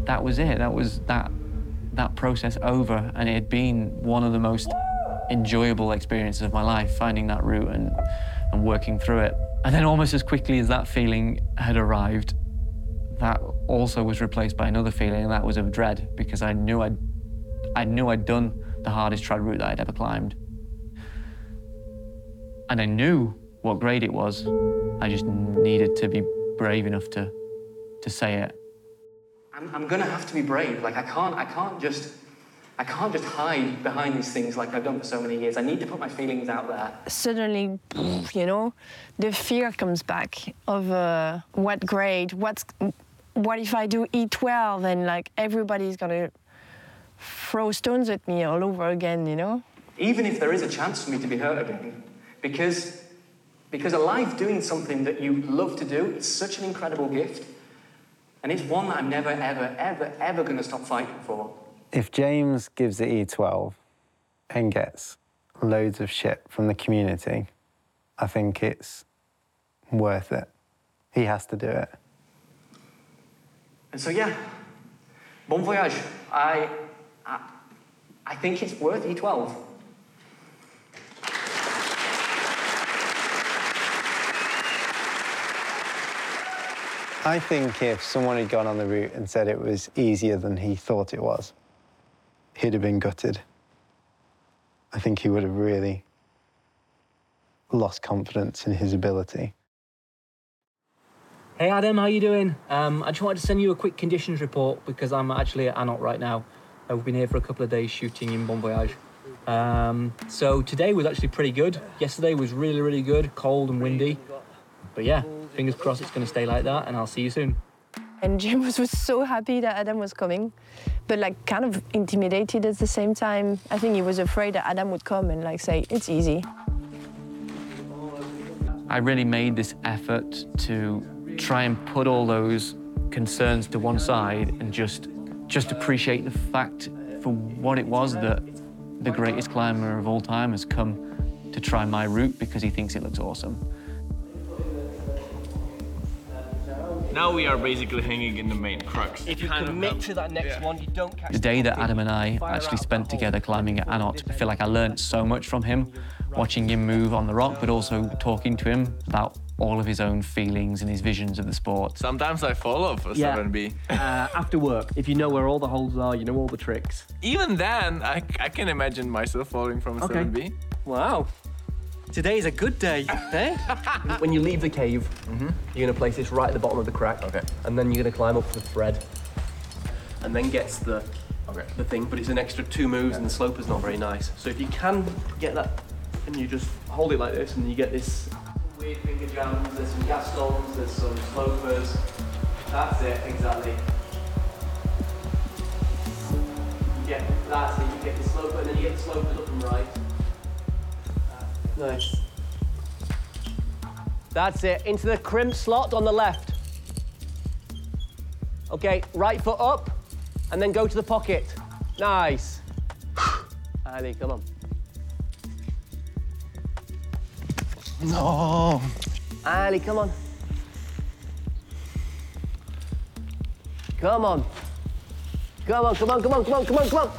that was it. That was that process over, and it had been one of the most enjoyable experiences of my life, finding that route and working through it. And then almost as quickly as that feeling had arrived, that also was replaced by another feeling, and that was of dread, because I knew I'd done the hardest trad route that I'd ever climbed. And I knew what grade it was. I just needed to be brave enough to say it. I'm gonna have to be brave. Like, I can't just hide behind these things like I've done for so many years. I need to put my feelings out there. Suddenly, you know, the fear comes back of what grade, what if I do E12 and like everybody's gonna throw stones at me all over again, you know? Even if there is a chance for me to be hurt again, because alive doing something that you love to do, it's such an incredible gift. And it's one that I'm never, ever, ever, ever gonna stop fighting for. If James gives it E12 and gets loads of shit from the community, I think it's worth it. He has to do it. And so, yeah, bon voyage. I think it's worth E12. I think if someone had gone on the route and said it was easier than he thought it was, he'd have been gutted. I think he would have really lost confidence in his ability. Hey Adam, how you doing? I just wanted to send you a quick conditions report because I'm actually at Anot right now. We've been here for a couple of days shooting in Bon Voyage. So today was actually pretty good. Yesterday was really, really good, cold and windy. But yeah, fingers crossed it's going to stay like that, and I'll see you soon. And James was so happy that Adam was coming, but like kind of intimidated at the same time. I think he was afraid that Adam would come and like say, it's easy. I really made this effort to try and put all those concerns to one side and just appreciate the fact for what it was that the greatest climber of all time has come to try my route because he thinks it looks awesome. Now we are basically hanging in the main crux. If you commit to that next one, you don't catch The day that Adam and I actually spent together climbing at Anot, I feel like I learned so much from him, watching him move on the rock, but also talking to him about all of his own feelings and his visions of the sport. Sometimes I fall off a 7B. After work, if you know where all the holes are, you know all the tricks. Even then, I can imagine myself falling from a 7B. Wow. Today's a good day, eh? When you leave the cave, you're gonna place this right at the bottom of the crack. Okay. And then you're gonna climb up the thread. And then gets the thing, but it's an extra 2 moves and the slope is not very nice. So if you can get that, and you just hold it like this, and you get this weird finger jams, there's some Gastons, there's some slopers. That's it, exactly. That's it, you get the sloper, and then you get the slopers up and right. Nice. That's it, into the crimp slot on the left. Okay, right foot up, and then go to the pocket. Nice. Ali, come on. No. Ali, come on. Come on. Come on, come on, come on, come on, come on, come on.